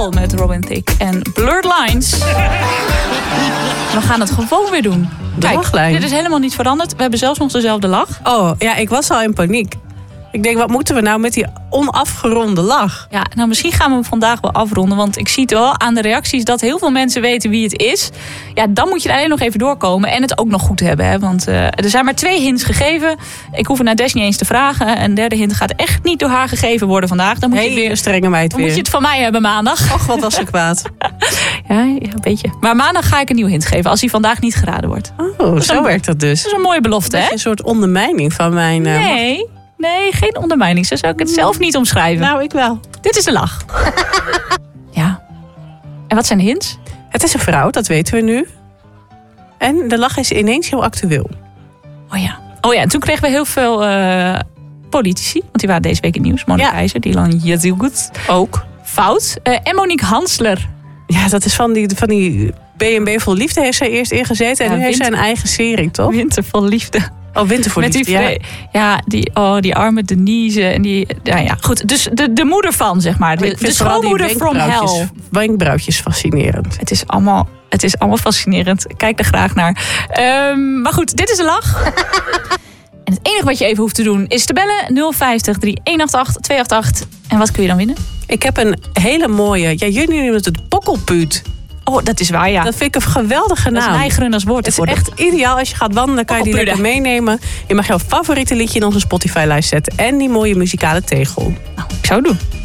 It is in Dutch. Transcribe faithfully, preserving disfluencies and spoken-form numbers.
Girl met Robin Thicke en Blurred Lines. We gaan het gewoon weer doen. De Kijk, lachlijn. dit is helemaal niet veranderd. We hebben zelfs nog dezelfde lach. Oh, ja, ik was al in paniek. Ik denk, wat moeten we nou met die onafgeronde lach? Ja, nou misschien gaan we hem vandaag wel afronden. Want ik zie het wel aan de reacties dat heel veel mensen weten wie het is. Ja, dan moet je er alleen nog even doorkomen. En het ook nog goed hebben. Hè? Want uh, er zijn maar twee hints gegeven. Ik hoef het naar Des niet eens te vragen. Een derde hint gaat echt niet door haar gegeven worden vandaag. Dan moet je, Hele het weer, strenge meid dan weer. moet je het van mij hebben maandag. Och, wat was ze kwaad. Ja, ja, een beetje. Maar maandag ga ik een nieuw hint geven. Als hij vandaag niet geraden wordt. Oh, zo een, werkt dat dus. Dat is een mooie belofte, Dat hè? is een soort ondermijning van mijn... Uh, Nee, nee, geen ondermijning. Zo zou ik het zelf niet omschrijven. Nou, ik wel. Dit is de lach. Ja. En wat zijn de hints? Het is een vrouw, dat weten we nu. En de lach is ineens heel actueel. Oh ja. Oh ja, en toen kregen we heel veel uh, politici. Want die waren deze week in het nieuws. Monica Ja. Keizer, Dylan Jezielgoed. Ook. Fout. Uh, en Monique Hansler. Ja, dat is van die, van die B en B vol liefde heeft zij eerst ingezeten. En Ja, nu heeft zij winter- een eigen serie, toch? Winter van liefde. Oh, Winter voor Met die liefde, ja. vre- ja, die, oh, die arme Denise. En die, ja, ja, goed. Dus de, de moeder van, zeg maar. De, Ik de vind vooral die schoonmoeder from wenkbrauwtjes- hell. Wenkbrauwtjes fascinerend. Het is allemaal, het is allemaal fascinerend. Ik kijk er graag naar. Um, maar goed, dit is de lach. En het enige wat je even hoeft te doen is te bellen. nul vijftig, drie een acht acht, twee acht acht. En wat kun je dan winnen? Ik heb een hele mooie... Ja, jullie noemen het het pokkelpuut. Oh, dat is waar, ja. Dat vind ik een geweldige Dat is naam. een eigen als woord. Het is echt ideaal als je gaat wandelen. Dan kan je die lekker Pokkelpude. meenemen. Je mag jouw favoriete liedje in onze Spotify-lijst zetten. En die mooie muzikale tegel. Nou, ik zou het doen.